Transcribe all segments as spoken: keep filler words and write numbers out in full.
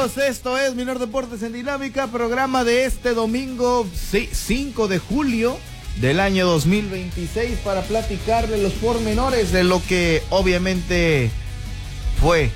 amigos, esto es Minor Deportes en Dinámica, programa de este domingo cinco de julio del año dos mil veintiséis para platicar de los pormenores de lo que obviamente fue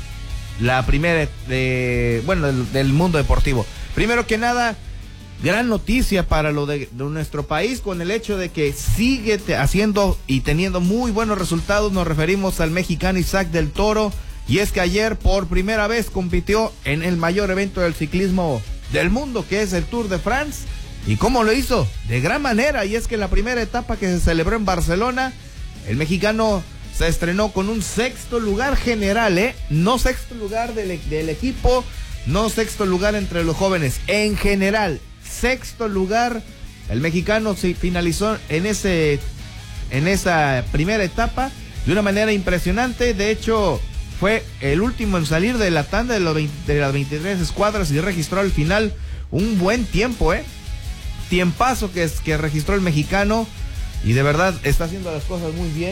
la primera de, bueno, del, del mundo deportivo. Primero que nada, gran noticia para lo de, de nuestro país con el hecho de que sigue te, haciendo y teniendo muy buenos resultados. Nos referimos al mexicano Isaac del Toro, y es que ayer por primera vez compitió en el mayor evento del ciclismo del mundo, que es el Tour de France. ¿Y cómo lo hizo? De gran manera, y es que en la primera etapa que se celebró en Barcelona, el mexicano se estrenó con un sexto lugar general, ¿eh? No sexto lugar del, del equipo, no sexto lugar entre los jóvenes, en general, sexto lugar. El mexicano se finalizó en ese, en esa primera etapa de una manera impresionante. De hecho, fue el último en salir de la tanda de, los veinte, de las veintitrés escuadras y registró al final un buen tiempo, ¿eh? Tiempazo que, es, que registró el mexicano, y de verdad está haciendo las cosas muy bien,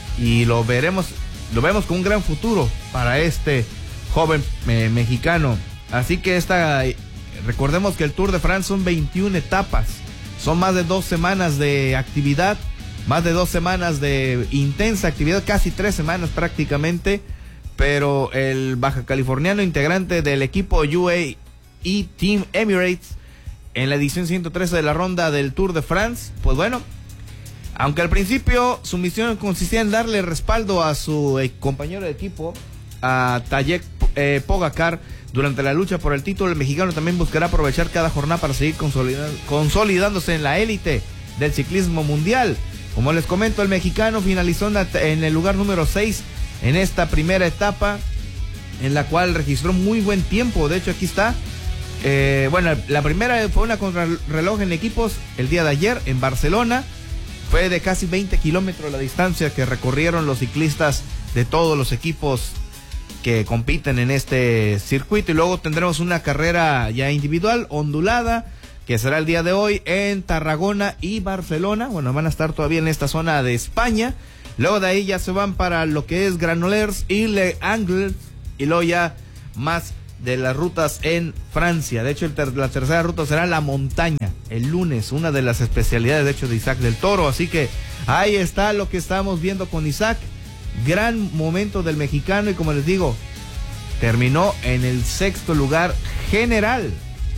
y lo veremos, lo vemos con un gran futuro para este joven eh, mexicano. Así que esta, recordemos que el Tour de France son veintiuna etapas, son más de dos semanas de actividad, más de dos semanas de intensa actividad, casi tres semanas prácticamente. Pero el baja californiano integrante del equipo U A E Team Emirates en la edición ciento trece de la ronda del Tour de France, pues bueno, aunque al principio su misión consistía en darle respaldo a su eh, compañero de equipo, a Tadej eh, Pogacar, durante la lucha por el título, el mexicano también buscará aprovechar cada jornada para seguir consolidando, consolidándose en la élite del ciclismo mundial. Como les comento, el mexicano finalizó en el lugar número seis en esta primera etapa, en la cual registró muy buen tiempo. De hecho, aquí está. Eh, bueno, la primera fue una contrarreloj en equipos el día de ayer en Barcelona. Fue de casi veinte kilómetros la distancia que recorrieron los ciclistas de todos los equipos que compiten en este circuito. Y luego tendremos una carrera ya individual, ondulada, que será el día de hoy en Tarragona y Barcelona. Bueno, van a estar todavía en esta zona de España. Luego de ahí ya se van para lo que es Granollers y Le Angles, y luego ya más de las rutas en Francia. De hecho, el ter la tercera ruta será la montaña, el lunes, una de las especialidades de hecho de Isaac del Toro. Así que ahí está lo que estamos viendo con Isaac. Gran momento del mexicano, y como les digo, terminó en el sexto lugar general,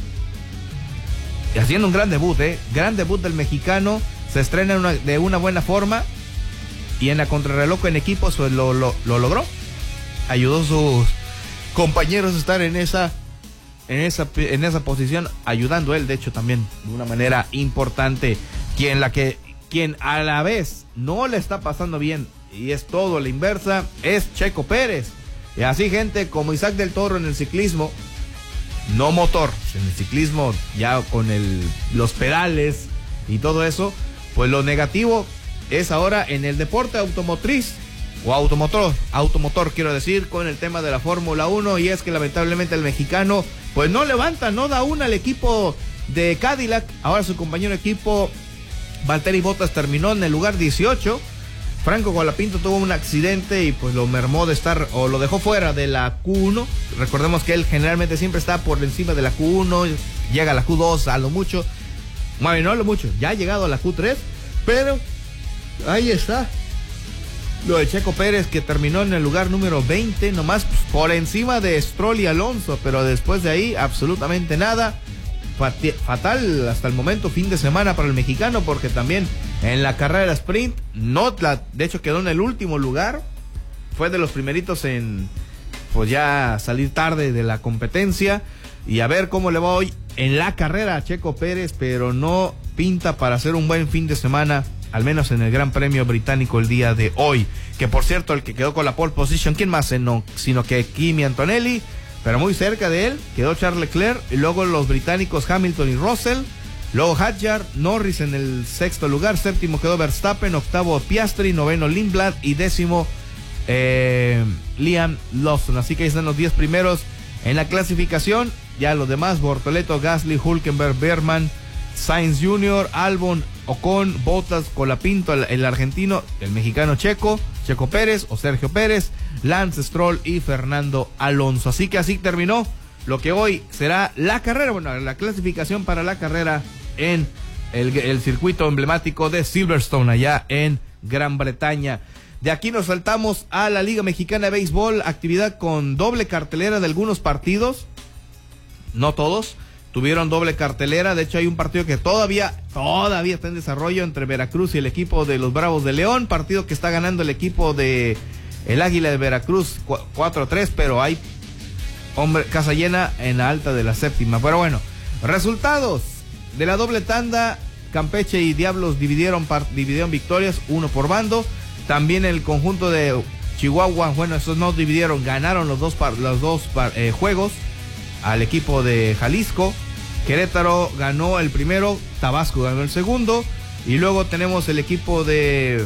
y haciendo un gran debut, eh, gran debut del mexicano. Se estrena una, de una buena forma, y en la contrarreloj en equipos pues lo, lo, lo logró. Ayudó a sus compañeros a estar en esa, en esa, en esa posición, ayudando él, de hecho, también de una manera importante. Quien la que, quien a la vez no le está pasando bien, y es todo a la inversa, es Checo Pérez. Y así, gente, como Isaac del Toro en el ciclismo, no motor, en el ciclismo ya con el, los pedales y todo eso, pues lo negativo es ahora en el deporte automotriz, o automotor, automotor quiero decir, con el tema de la Fórmula uno, y es que lamentablemente el mexicano pues no levanta, no da una al equipo de Cadillac. Ahora su compañero de equipo, Valtteri Bottas, terminó en el lugar dieciocho. Franco Colapinto tuvo un accidente y pues lo mermó de estar, o lo dejó fuera de la Q uno. Recordemos que él generalmente siempre está por encima de la Q uno, llega a la Q dos a lo mucho, bueno, no a lo mucho, ya ha llegado a la Q tres, pero ahí está lo de Checo Pérez, que terminó en el lugar número veinte, nomás por encima de Stroll y Alonso, pero después de ahí absolutamente nada. Fatal hasta el momento fin de semana para el mexicano, porque también en la carrera sprint, no la, de hecho quedó en el último lugar, fue de los primeritos en pues ya salir tarde de la competencia, y a ver cómo le va hoy en la carrera a Checo Pérez, pero no pinta para hacer un buen fin de semana, al menos en el Gran Premio Británico el día de hoy, que por cierto el que quedó con la pole position, ¿quién más? No, sino que Kimi Antonelli, pero muy cerca de él quedó Charles Leclerc, y luego los británicos Hamilton y Russell, luego Hadjar, Norris en el sexto lugar, séptimo quedó Verstappen, octavo Piastri, noveno Lindblad y décimo eh, Liam Lawson. Así que ahí están los diez primeros en la clasificación. Ya los demás, Bortoleto, Gasly, Hülkenberg, Bergman, Sainz junior, Albon, Ocon, Bottas, Colapinto, el, el argentino, el mexicano Checo, Checo Pérez o Sergio Pérez, Lance Stroll y Fernando Alonso. Así que así terminó lo que hoy será la carrera, bueno, la clasificación para la carrera en el, el circuito emblemático de Silverstone, allá en Gran Bretaña. De aquí nos saltamos a la Liga Mexicana de Béisbol, actividad con doble cartelera de algunos partidos, no todos, tuvieron doble cartelera. De hecho hay un partido que todavía, todavía está en desarrollo entre Veracruz y el equipo de los Bravos de León, partido que está ganando el equipo de el Águila de Veracruz cuatro a tres, pero hay hombre, casa llena en la alta de la séptima. Pero bueno, resultados de la doble tanda, Campeche y Diablos dividieron, dividieron victorias, uno por bando. También el conjunto de Chihuahua, bueno, esos no dividieron, ganaron los dos, par, los dos par, eh, juegos al equipo de Jalisco. Querétaro ganó el primero, Tabasco ganó el segundo. Y luego tenemos el equipo de,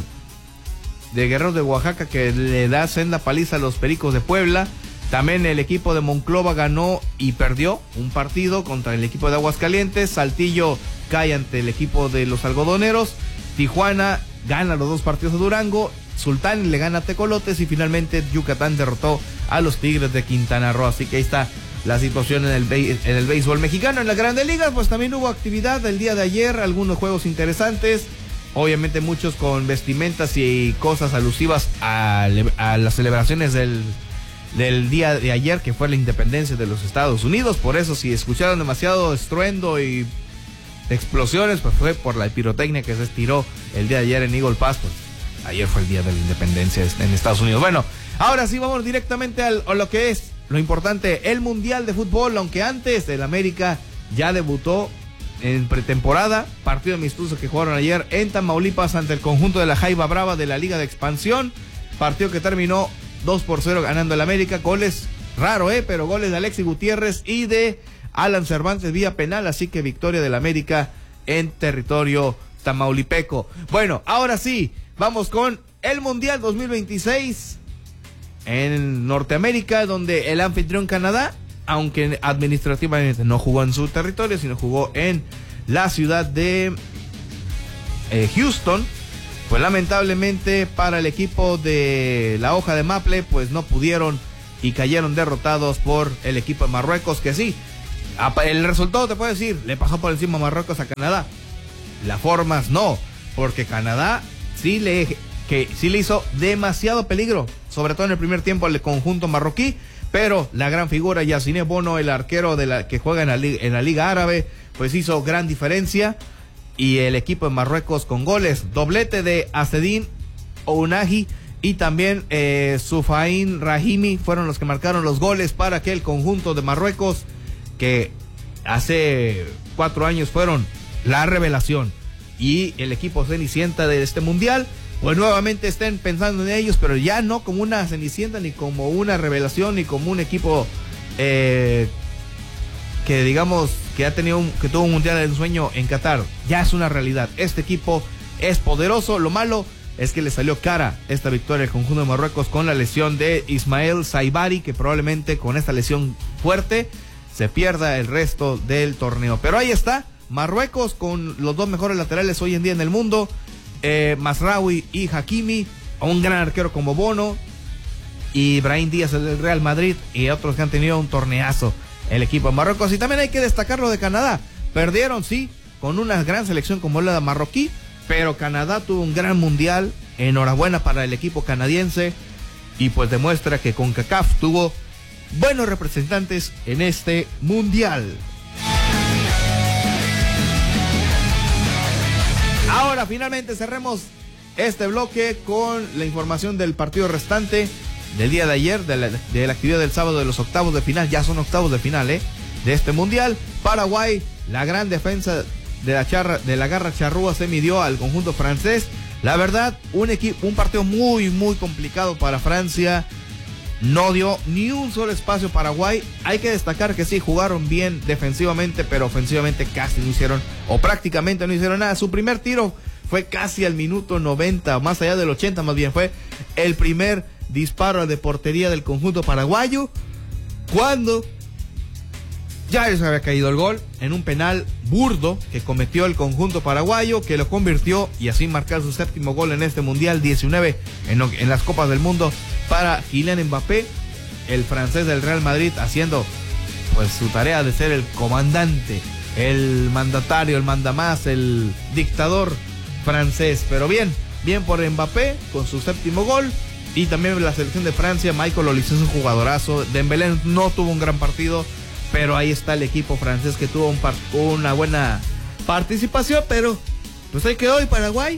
de Guerreros de Oaxaca, que le da senda paliza a los Pericos de Puebla. También el equipo de Monclova ganó y perdió un partido contra el equipo de Aguascalientes. Saltillo cae ante el equipo de los Algodoneros. Tijuana gana los dos partidos a Durango, Sultán le gana a Tecolotes y finalmente Yucatán derrotó a los Tigres de Quintana Roo. Así que ahí está la situación en el, en el béisbol mexicano. En las Grandes Ligas pues también hubo actividad el día de ayer, algunos juegos interesantes, obviamente muchos con vestimentas y cosas alusivas a, a las celebraciones del, del día de ayer, que fue la independencia de los Estados Unidos. Por eso si escucharon demasiado estruendo y explosiones, pues fue por la pirotecnia que se estiró el día de ayer en Eagle Pass. Pues ayer fue el día de la independencia en Estados Unidos. Bueno, ahora sí vamos directamente al, a lo que es lo importante, el Mundial de Fútbol. Aunque antes el América ya debutó en pretemporada, partido amistoso que jugaron ayer en Tamaulipas ante el conjunto de la Jaiba Brava de la Liga de Expansión, partido que terminó dos por cero ganando el América, goles raro, eh, pero goles de Alexis Gutiérrez y de Alan Cervantes vía penal, así que victoria del América en territorio tamaulipeco. Bueno, ahora sí, vamos con el Mundial dos mil veintiséis en Norteamérica, donde el anfitrión Canadá, aunque administrativamente no jugó en su territorio, sino jugó en la ciudad de eh, Houston, pues lamentablemente para el equipo de la hoja de Maple, pues no pudieron y cayeron derrotados por el equipo de Marruecos, que sí, el resultado te puedo decir, le pasó por encima Marruecos a Canadá. Las formas no, porque Canadá sí le, que, sí le hizo demasiado peligro, sobre todo en el primer tiempo al conjunto marroquí, pero la gran figura Yassine Bono, el arquero de la que juega en la, en la Liga Árabe, pues hizo gran diferencia, y el equipo de Marruecos con goles, doblete de Azzedine Ounahi y también eh, Soufiane Rahimi fueron los que marcaron los goles para que el conjunto de Marruecos, que hace cuatro años fueron la revelación y el equipo cenicienta de este mundial, pues nuevamente estén pensando en ellos, pero ya no como una cenicienta, ni como una revelación, ni como un equipo eh, que digamos que ha tenido un, que tuvo un mundial de ensueño en Qatar. Ya es una realidad, este equipo es poderoso. Lo malo es que le salió cara esta victoria al conjunto de Marruecos con la lesión de Ismael Saibari, que probablemente con esta lesión fuerte se pierda el resto del torneo. Pero ahí está, Marruecos con los dos mejores laterales hoy en día en el mundo, eh, Masraoui y Hakimi, un gran arquero como Bono, y Brahim Díaz del Real Madrid, y otros que han tenido un torneazo el equipo de Marruecos. Y también hay que destacar lo de Canadá. Perdieron, sí, con una gran selección como la de marroquí, pero Canadá tuvo un gran mundial. Enhorabuena para el equipo canadiense, y pues demuestra que CONCACAF tuvo buenos representantes en este mundial. Ahora finalmente cerremos este bloque con la información del partido restante del día de ayer, de la, de la actividad del sábado de los octavos de final. Ya son octavos de final, ¿eh? De este mundial. Paraguay, la gran defensa de la, charra, de la garra charrúa, se midió al conjunto francés. La verdad, un, equipo, un partido muy, muy complicado para Francia. No dio ni un solo espacio a Paraguay. Hay que destacar que sí, jugaron bien defensivamente, pero ofensivamente casi no hicieron, o prácticamente no hicieron nada. Su primer tiro fue casi al minuto noventa, más allá del ochenta más bien. Fue el primer disparo de portería del conjunto paraguayo, cuando ya les había caído el gol en un penal burdo que cometió el conjunto paraguayo, que lo convirtió y así marcar su séptimo gol en este mundial, diecinueve en, en las Copas del Mundo para Kylian Mbappé, el francés del Real Madrid, haciendo pues su tarea de ser el comandante, el mandatario, el mandamás, el dictador francés. Pero bien, bien por Mbappé con su séptimo gol. Y también la selección de Francia, Michael Olise es un jugadorazo. Dembélé no tuvo un gran partido, pero ahí está el equipo francés que tuvo un par- una buena participación. Pero pues ahí quedó. Y Paraguay,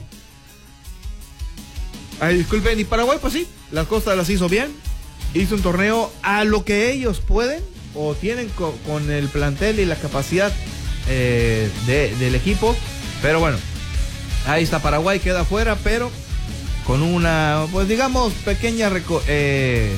ay, disculpen, y Paraguay pues sí, las cosas las hizo bien. Hizo un torneo a lo que ellos pueden o tienen co- con el plantel y la capacidad eh, de, del equipo. Pero bueno, ahí está Paraguay, queda afuera, pero con una, pues digamos, pequeña reco- eh,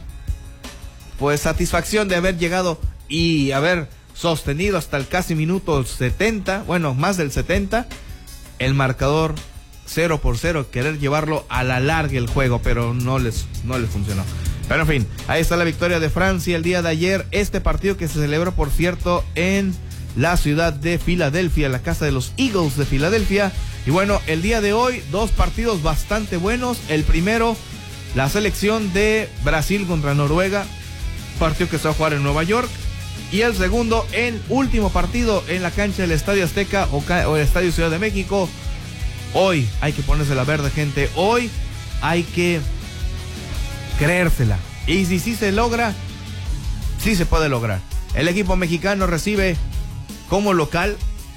pues satisfacción de haber llegado y haber sostenido hasta el casi minuto setenta, bueno, más del setenta, el marcador cero por cero, querer llevarlo a la larga el juego, pero no les, no les funcionó. Pero en fin, ahí está la victoria de Francia el día de ayer. Este partido que se celebró, por cierto, en la ciudad de Filadelfia, la casa de los Eagles de Filadelfia. Y bueno, el día de hoy, dos partidos bastante buenos. El primero, la selección de Brasil contra Noruega, partido que se va a jugar en Nueva York. Y el segundo, el último partido en la cancha del Estadio Azteca o, ca- o el Estadio Ciudad de México. Hoy hay que ponerse la verde, gente. Hoy hay que creérsela. Y si sí se logra, sí se puede lograr. El equipo mexicano recibe como local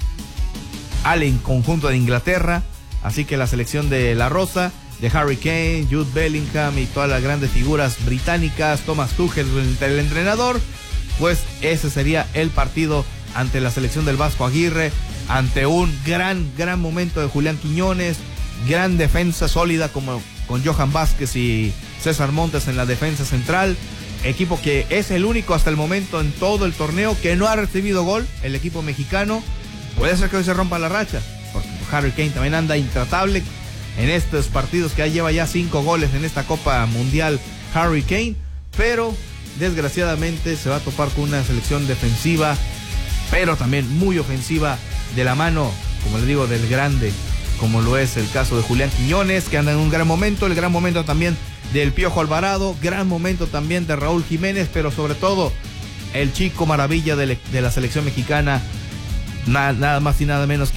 al conjunto de Inglaterra. Así que la selección de La Rosa, de Harry Kane, Jude Bellingham y todas las grandes figuras británicas, Thomas Tuchel, el entrenador, pues ese sería el partido ante la selección del Vasco Aguirre, ante un gran, gran momento de Julián Quiñones, gran defensa sólida como con Johan Vázquez y César Montes en la defensa central, equipo que es el único hasta el momento en todo el torneo que no ha recibido gol, el equipo mexicano. Puede ser que hoy se rompa la racha, porque Harry Kane también anda intratable en estos partidos, que ya lleva ya cinco goles en esta Copa Mundial Harry Kane, pero desgraciadamente se va a topar con una selección defensiva, pero también muy ofensiva, de la mano, como le digo, del grande, como lo es el caso de Julián Quiñones, que anda en un gran momento, el gran momento también del Piojo Alvarado, gran momento también de Raúl Jiménez, pero sobre todo el chico maravilla de, le, de la selección mexicana, nada, nada más y nada menos que